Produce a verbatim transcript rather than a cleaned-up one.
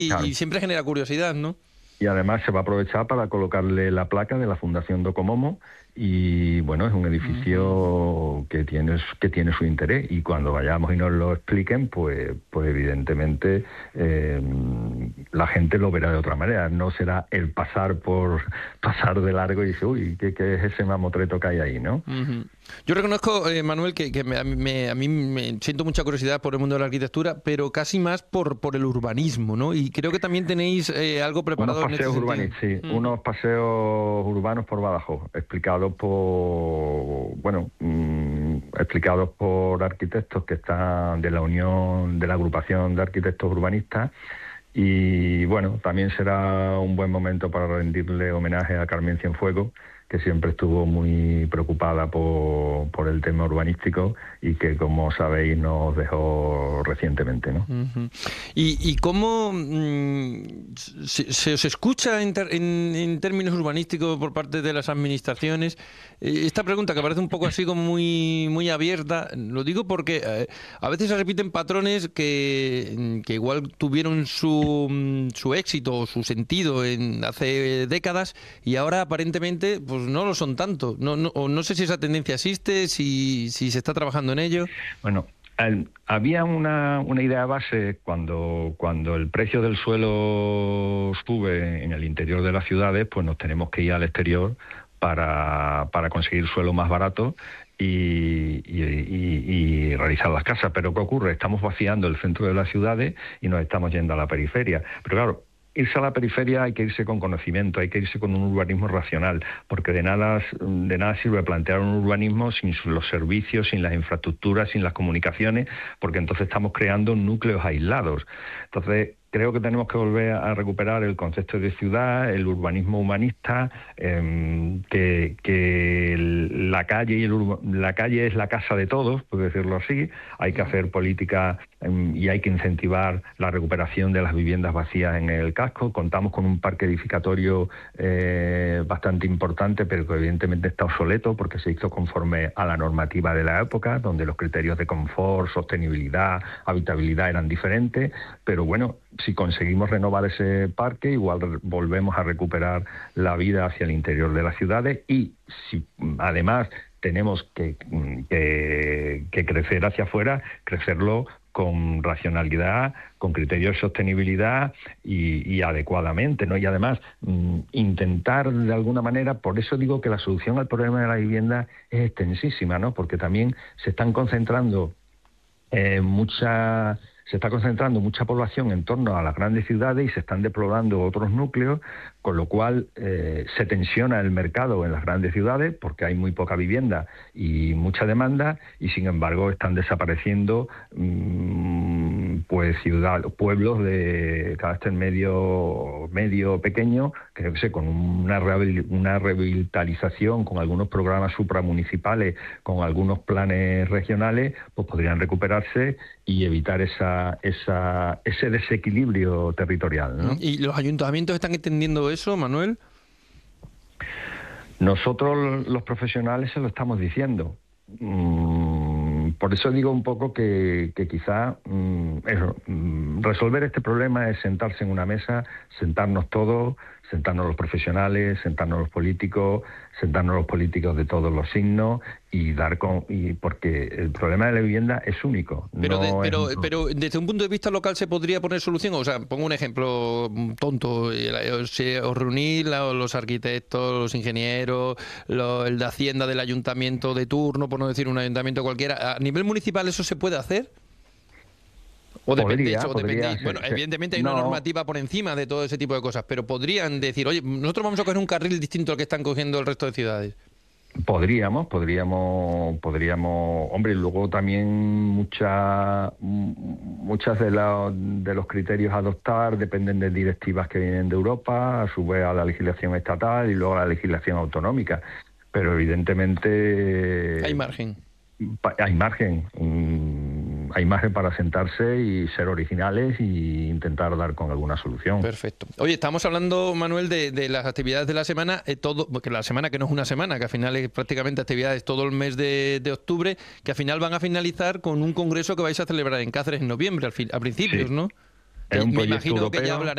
y, Claro. y siempre genera curiosidad, ¿no? Y además se va a aprovechar para colocarle la placa de la Fundación Docomomo y bueno, es un edificio uh-huh. que tiene que tiene su interés y cuando vayamos y nos lo expliquen, pues pues evidentemente eh, la gente lo verá de otra manera. No será el pasar por pasar de largo y decir, uy, ¿qué, qué es ese mamotreto que hay ahí, ¿no? Uh-huh. Yo reconozco, eh, Manuel, que, que me, me, a mí me siento mucha curiosidad por el mundo de la arquitectura, pero casi más por, por el urbanismo, ¿no? Y creo que también tenéis eh, algo preparado unos paseos en este urbanos, sí, uh-huh. unos paseos urbanos por Badajoz, explicados por, bueno, mmm, explicados por arquitectos que están de la Unión, de la Agrupación de Arquitectos Urbanistas. Y bueno, también será un buen momento para rendirle homenaje a Carmen Cienfuegos, que siempre estuvo muy preocupada por, por el tema urbanístico y que, como sabéis, nos dejó recientemente, ¿no? Uh-huh. ¿Y, y cómo mmm, se, se os escucha en, ter, en, en términos urbanísticos por parte de las administraciones? Eh, esta pregunta, que parece un poco así como muy, muy abierta, lo digo porque eh, a veces se repiten patrones que, que igual tuvieron su, su éxito o su sentido en hace décadas y ahora aparentemente pues no lo son tanto. No, no, o no sé si esa tendencia existe, si, si se está trabajando en ello. Bueno, el, había una, una idea base cuando, cuando el precio del suelo sube en el interior de las ciudades, pues nos tenemos que ir al exterior para, para conseguir suelo más barato y, y, y, y realizar las casas. Pero ¿qué ocurre? Estamos vaciando el centro de las ciudades y nos estamos yendo a la periferia. Pero claro, irse a la periferia hay que irse con conocimiento, hay que irse con un urbanismo racional, porque de nada, de nada sirve plantear un urbanismo sin los servicios, sin las infraestructuras, sin las comunicaciones, porque entonces estamos creando núcleos aislados. Entonces, creo que tenemos que volver a recuperar el concepto de ciudad, el urbanismo humanista, eh, que, que la calle y el urba, la calle es la casa de todos, por decirlo así. Hay que hacer política eh, y hay que incentivar la recuperación de las viviendas vacías en el casco. Contamos con un parque edificatorio eh, bastante importante, pero que evidentemente está obsoleto porque se hizo conforme a la normativa de la época, donde los criterios de confort, sostenibilidad, habitabilidad eran diferentes, pero bueno, si conseguimos renovar ese parque, igual volvemos a recuperar la vida hacia el interior de las ciudades y si además tenemos que, que, que crecer hacia afuera, crecerlo con racionalidad, con criterios de sostenibilidad y, y adecuadamente, ¿no? Y además mmm, intentar de alguna manera, por eso digo que la solución al problema de la vivienda es extensísima, ¿no? Porque también se están concentrando eh, muchas... Se está concentrando mucha población en torno a las grandes ciudades y se están deplorando otros núcleos, con lo cual eh, se tensiona el mercado en las grandes ciudades porque hay muy poca vivienda y mucha demanda y sin embargo están desapareciendo mmm, pues ciudad, pueblos de carácter medio, medio pequeño, que yo sé, con una, rehabil, una revitalización, con algunos programas supramunicipales, con algunos planes regionales, pues podrían recuperarse y evitar esa, esa, ese desequilibrio territorial, ¿no? ¿Y los ayuntamientos están entendiendo eso, Manuel? Nosotros los profesionales se lo estamos diciendo. Mm, por eso digo un poco que, que quizá mm, eso, mm, resolver este problema es sentarse en una mesa, sentarnos todos, sentarnos los profesionales, sentarnos los políticos, sentarnos los políticos de todos los signos y dar con y porque el problema de la vivienda es único. Pero, no de, pero, es... pero desde un punto de vista local se podría poner solución. O sea, pongo un ejemplo tonto. Si os reunís los arquitectos, los ingenieros, los, el de Hacienda del ayuntamiento de turno, por no decir un ayuntamiento cualquiera, ¿a nivel municipal eso se puede hacer? O depende, o depende, bueno, ser, evidentemente hay no. una normativa por encima de todo ese tipo de cosas, pero podrían decir, oye, nosotros vamos a coger un carril distinto al que están cogiendo el resto de ciudades. Podríamos, podríamos, podríamos, hombre, luego también muchas muchas de, la, de los criterios a adoptar dependen de directivas que vienen de Europa, a su vez a la legislación estatal y luego a la legislación autonómica, pero evidentemente hay margen. Hay margen, hay margen para sentarse y ser originales e intentar dar con alguna solución. Perfecto. Oye, estamos hablando, Manuel, de, de las actividades de la semana, eh, todo, porque la semana que no es una semana, que al final es prácticamente actividades todo el mes de, de octubre, que al final van a finalizar con un congreso que vais a celebrar en Cáceres en noviembre, al fin, a principios, sí. ¿no? Es un Me imagino europeo. que ya hablaré